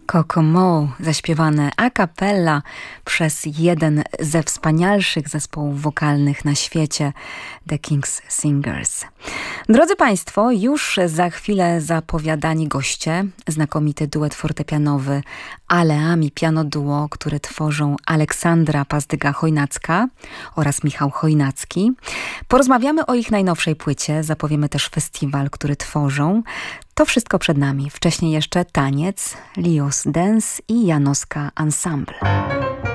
Kokomo, zaśpiewane a cappella przez jeden ze wspanialszych zespołów wokalnych na świecie, The King's Singers. Drodzy Państwo, już za chwilę zapowiadani goście, znakomity duet fortepianowy Aleami Piano Duo, które tworzą Aleksandra Pazdyga-Chojnacka oraz Michał Chojnacki. Porozmawiamy o ich najnowszej płycie, zapowiemy też festiwal, który tworzą. To wszystko przed nami. Wcześniej jeszcze taniec, Lios Dance i Janoska Ensemble.